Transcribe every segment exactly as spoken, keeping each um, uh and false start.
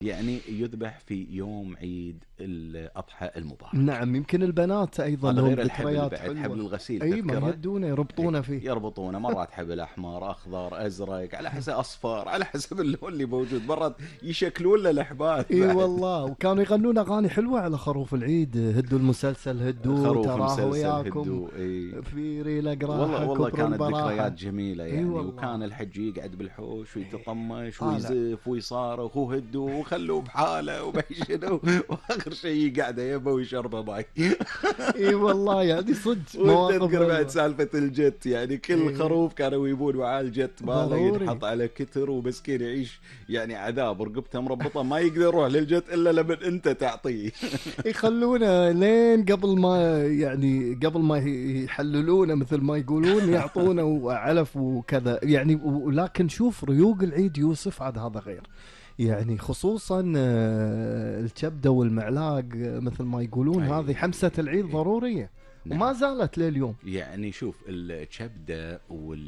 يعني يذبح في يوم عيد الأضحى المبارك. نعم، يمكن البنات أيضا هذا لهم غير الحبل ذكريات بعد، حلوة. حبل الغسيل أي ما تذكره؟ يهدونه يربطونه فيه. يربطونه مرات حبل احمر اخضر ازرق على حسب اصفر، على حسب اللون اللي موجود، مرات يشكلون له الاحبال اي بعد. والله، وكانوا يغنون اغاني حلوه على خروف العيد، هدوا المسلسل هدوا خروف تراه مسلسل وياكم هدو. اي في ريله والله قراحه والله كبر كانت ذكريات البراحه. جميلة اي يعني. والله. وكان الحج يقعد بالحوش ويتطمش طالع. ويزف ويصارخ وهدوا وخلوه بحاله وبيشنوا واخر شيء قاعده يبه ويشربه ماي. اي والله يعني صدق مواقف وتذكر بعد حلوة. سالفة الجت، يعني كل إيه. خروف كانوا يبون معاه الجت ماله ضروري. ينحط على كتر، ومسكين يعيش يعني عذاب، رقبته مربطة ما يقدر يروح للجت إلا لما أنت تعطيه. يخلونه لين قبل ما يعني قبل ما يحللونه مثل ما يقولون، يعطونه علف وكذا يعني. ولكن شوف ريوق العيد يوسف عاد هذا غير يعني، خصوصا آه، الكبده والمعلاق آه، مثل ما يقولون، أي. هذه حمسه العيد ضروريه. نعم. وما زالت لليوم. يعني شوف الكبدة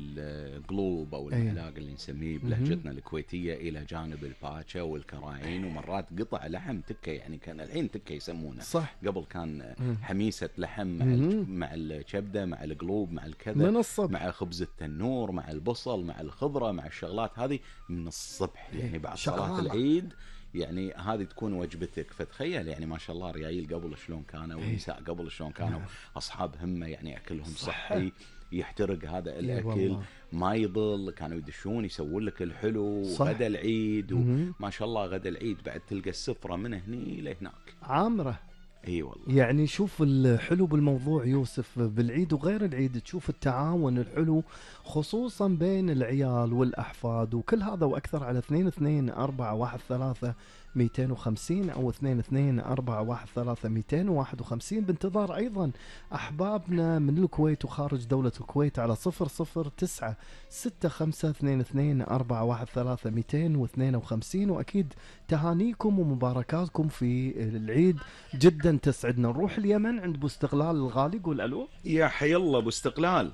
والقلوب أو أي. المعلاق اللي نسميه بلهجتنا الكويتية إلى جانب الباتشا والكراعين ومرات قطع لحم تكة، يعني كان الحين تكة يسمونه، صح. قبل كان مم. حميسة لحم مع مم. الج- مع الكبدة مع القلوب مع الكذا، من الصبح. مع خبز التنور مع البصل مع الخضرة مع الشغلات هذه من الصبح، يعني بعد صلاة شغالة. العيد يعني هذه تكون وجبتك. فتخيل يعني ما شاء الله ريايل قبل شلون كانوا، والنساء قبل شلون كانوا أصحاب همة، يعني أكلهم صحي يحترق هذا الأكل والله. ما يضل، كانوا يدشون يسوون لك الحلو صح. غدا العيد. مهم. وما شاء الله غدا العيد بعد تلقى السفرة من هني لهناك عامره. اي والله. يعني شوف الحلو بالموضوع يوسف، بالعيد وغير العيد تشوف التعاون الحلو خصوصا بين العيال والأحفاد وكل هذا وأكثر. على اثنين اثنين أربعة واحد ثلاثة مئتين وخمسين أو اثنين اثنين أربعة واحد ثلاثة مئتين وواحد وخمسين. بانتظار أيضا أحبابنا من الكويت وخارج دولة الكويت على صفر صفر تسعة ستة خمسة اثنين اثنين أربعة واحد ثلاثة مئتين واثنين وخمسين. وأكيد تهانيكم ومباركاتكم في العيد جدا تسعدنا. نروح اليمن عند ابو استقلال الغالي. قول الو. يا حي الله ابو استقلال.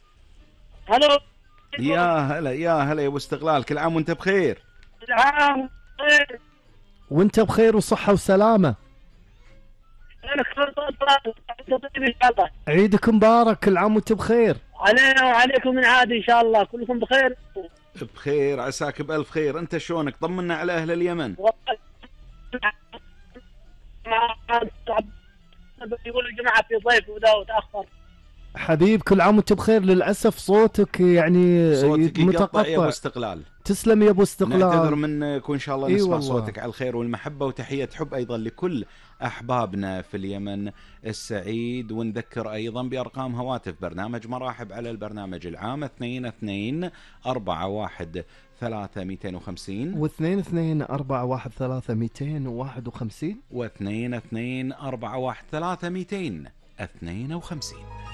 هلو. يا هلا يا هلا يا ابو استقلال، كل عام وانت بخير. العام خير. وانت بخير وصحة وسلامة. عيدك مبارك، كل عام وانت بخير. علينا وعليكم من عاد ان شاء الله، كلكم بخير. بخير عساك بألف خير. انت شلونك؟ طمنا على اهل اليمن. يقول الجماعة في ضيف وذا وتأخر. حبيب كل عام وانت بخير. للأسف صوتك يعني صوتك يقطع يا ابو متقطع. استقلال. تسلم يا ابو استقلال. نعتذر منك وان شاء الله إي نسمع والله. صوتك على الخير والمحبة وتحية حب ايضا لكل احبابنا في اليمن السعيد. ونذكر ايضا بارقام هواتف برنامج مراحب على البرنامج العام اثنين اثنين أربعة واحد ثلاثة مئتين وخمسين واثنين اثنين أربعة واحد ثلاثة مئتين وواحد وخمسين واثنين اثنين أربعة واحد ثلاثة مئتين اثنين وخمسين.